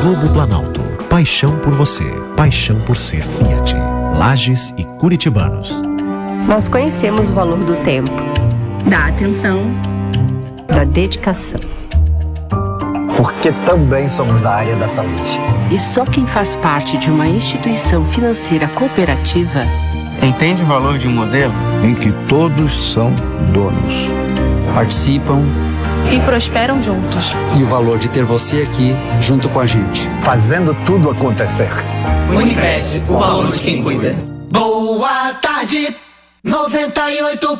Novo Planalto. Paixão por você. Paixão por ser Fiat. Lages e curitibanos. Nós conhecemos o valor do tempo, da atenção, da dedicação. Porque também somos da área da saúde. E só quem faz parte de uma instituição financeira cooperativa entende o valor de um modelo em que todos são donos, participam e prosperam juntos. E o valor de ter você aqui junto com a gente, fazendo tudo acontecer. Unimed, o valor de quem cuida. Boa tarde, 98.9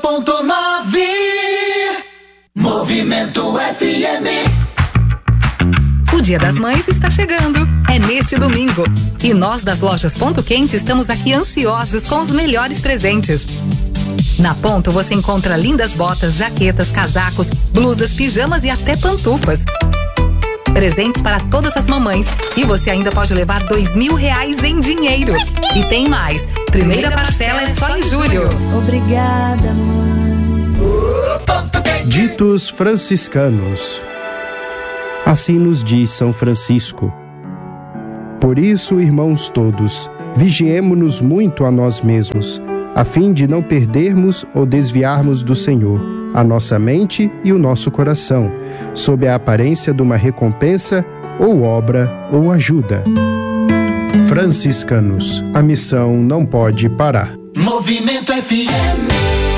Movimento FM. O Dia das Mães está chegando. É neste domingo. E nós das lojas Ponto Quente estamos aqui ansiosos com os melhores presentes. Na Ponto você encontra lindas botas, jaquetas, casacos, blusas, pijamas e até pantufas. Presentes para todas as mamães. E você ainda pode levar R$2.000 em dinheiro. E tem mais. Primeira parcela é só em julho. Obrigada, mãe. Ditos franciscanos. Assim nos diz São Francisco. Por isso, irmãos todos, vigiemo-nos muito a nós mesmos, a fim de não perdermos ou desviarmos do Senhor a nossa mente e o nosso coração, sob a aparência de uma recompensa, ou obra, ou ajuda. Franciscanos, a missão não pode parar. Movimento FM.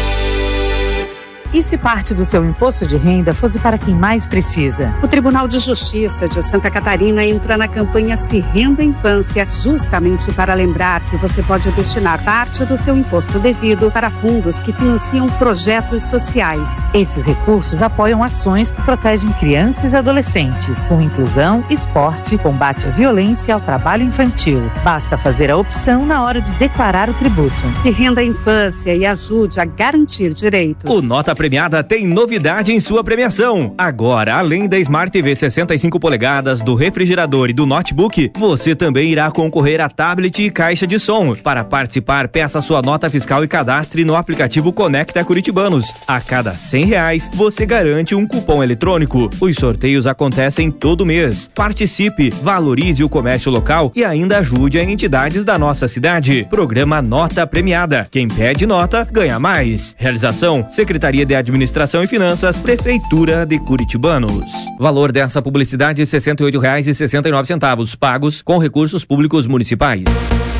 E se parte do seu imposto de renda fosse para quem mais precisa? O Tribunal de Justiça de Santa Catarina entra na campanha Se Renda Infância, justamente para lembrar que você pode destinar parte do seu imposto devido para fundos que financiam projetos sociais. Esses recursos apoiam ações que protegem crianças e adolescentes, com inclusão, esporte, combate à violência e ao trabalho infantil. Basta fazer a opção na hora de declarar o tributo. Se renda a infância e ajude a garantir direitos. O Nota Premiada tem novidade em sua premiação. Agora, além da Smart TV 65 polegadas, do refrigerador e do notebook, você também irá concorrer a tablet e caixa de som. Para participar, peça sua nota fiscal e cadastre no aplicativo Conecta Curitibanos. A cada R$100, você garante um cupom eletrônico. Os sorteios acontecem todo mês. Participe, valorize o comércio local e ainda ajude a entidades da nossa cidade. Programa Nota Premiada. Quem pede nota, ganha mais. Realização, Secretaria de Administração e Finanças, Prefeitura de Curitibanos. Valor dessa publicidade R$68,69, pagos com recursos públicos municipais.